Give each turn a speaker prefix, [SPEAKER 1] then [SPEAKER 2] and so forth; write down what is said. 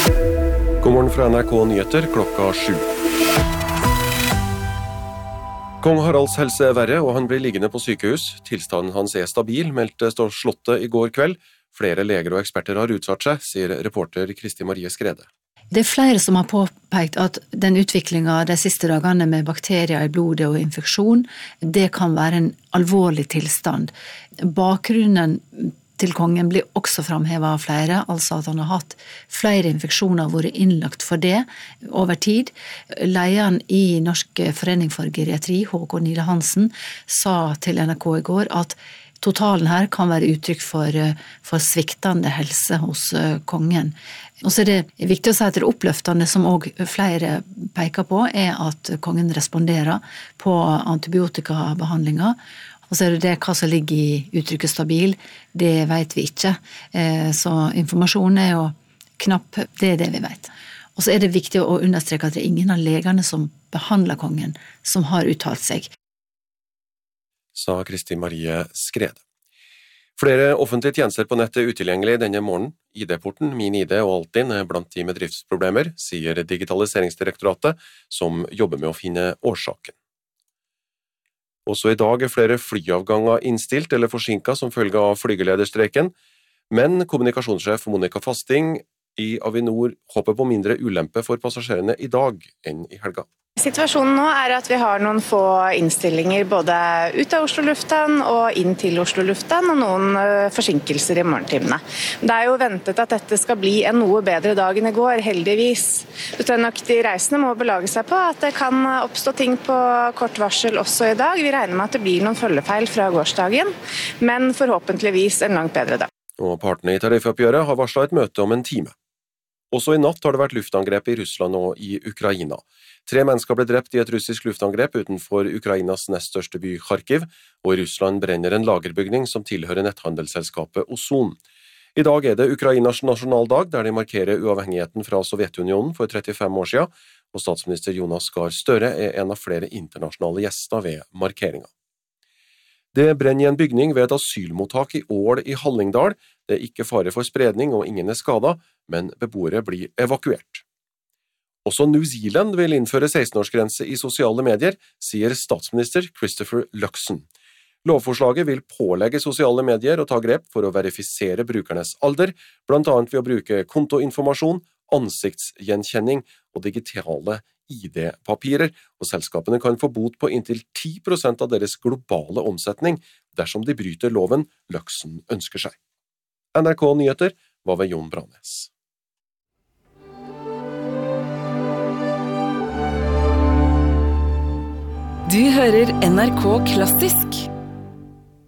[SPEAKER 1] God morgen fra NRK Nyheter, klokka 7. Kong Haralds helse er verre, og han blir liggende på sykehus. Tilstanden hans er stabil, meldte Slottet i går kveld. Flere leger og eksperter har utsatt seg, sier reporter Kristi Marie Skrede.
[SPEAKER 2] Det er flere som har påpekt at den utviklingen de siste dagene med bakterier i blodet og infeksjon, det kan være en alvorlig tilstand. Bakgrunnen til kongen blir også framhevet av flere, altså at han har hatt flere infeksjoner og vært innlagt for det over tid. Lederen i Norsk forening for geriatri, Håkon Nile Hansen, sa til NRK i går at totalen her kan være uttrykk for sviktende helse hos kongen. Og så er det viktig å si at det oppløftende som også flere peker på, er at kongen responderer på antibiotikabehandlinger. Og så er det hva som ligger i uttrykket stabil, det vet vi ikke. Så informasjonen er jo knapp, det er det vi vet. Og så er det viktig å understreke at det er ingen av legene som behandler kongen som har uttalt seg.
[SPEAKER 1] Sa Kristi Marie Skrede. Flere offentlige tjenester på nettet er utilgjengelige denne morgenen. ID-porten, Min ID og Altinn er blant de med driftsproblemer, sier Digitaliseringsdirektoratet, som jobber med å finne årsaken. Også i dag er flere flyavganger innstilt eller forsinket som følge av flygelederstreiken, men kommunikasjonssjef Monica Fasting i Avinor håper på mindre ulempe for passasjerene i dag enn i helga.
[SPEAKER 3] Situasjonen nå er at vi har noen få innstillinger både ut av Oslo lufthavn og inn til Oslo lufthavn, og noen forsinkelser i morgentimene. Det er jo ventet at dette skal bli en noe bedre dag enn i går, heldigvis. Nok de reisende må belage seg på at det kan oppstå ting på kort varsel også i dag. Vi regner med at det blir noen følgefeil fra gårsdagen, men forhåpentligvis en langt bedre dag.
[SPEAKER 1] Og partene i tariffoppgjøret har varslet et møte om en time. Også i natt har det vært luftangrep i Russland og i Ukraina. 3 mennesker ble drept i et russisk luftangrep utenfor Ukrainas nest største by Kharkiv, og i Russland brenner en lagerbygning som tilhører netthandelsselskapet Ozon. I dag er det Ukrainas nasjonaldag, der de markerer uavhengigheten fra Sovjetunionen for 35 år siden, og statsminister Jonas Gahr Støre er en av flere internasjonale gjester ved markeringen. Det brenner i en bygning ved et asylmottak i Ål i Hallingdal. Det er ikke fare for spredning og ingen er skadet, men beboere blir evakuert. Også New Zealand vil innføre 16-årsgrense i sosiale medier, sier statsminister Christopher Luxon. Lovforslaget vil pålegge sosiale medier å ta grep for å verifisere brukernes alder, blant annet ved å bruke kontoinformasjon, ansiktsgjenkjenning og digitale ID-papirer, og selskapene kan få bot på inntil 10% av deres globale omsetning dersom de bryter loven Luxon ønsker seg. NRK Nyheter var ved Jon Branes.
[SPEAKER 4] Du hører NRK Klassisk